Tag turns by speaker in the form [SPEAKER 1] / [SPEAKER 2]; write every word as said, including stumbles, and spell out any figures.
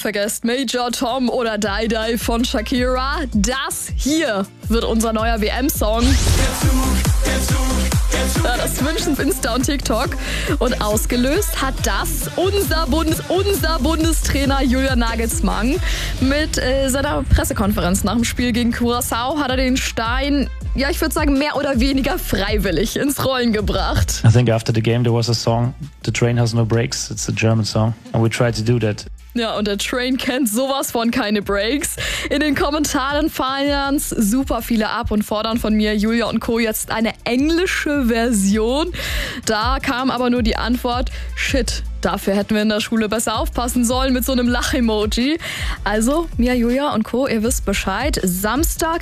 [SPEAKER 1] vergesst Major Tom oder Die Die von Shakira. Das hier wird unser neuer W M-Song. Ja, das wünschen Insta und TikTok. Und ausgelöst hat das unser, Bundes, unser Bundestrainer Julian Nagelsmann. Mit äh, seiner Pressekonferenz nach dem Spiel gegen Curaçao hat er den Stein, ja, ich würde sagen, mehr oder weniger freiwillig ins Rollen gebracht.
[SPEAKER 2] I think after the game there was a song, The Train Has No Brakes. It's a German song. And we tried to do that.
[SPEAKER 1] Ja, und der Train kennt sowas von keine Breaks. In den Kommentaren feiern super viele ab und fordern von mir, Julia und Co. jetzt eine englische Version. Da kam aber nur die Antwort, shit, dafür hätten wir in der Schule besser aufpassen sollen mit so einem Lach-Emoji. Also, Mia, Julia und Co., ihr wisst Bescheid. Samstag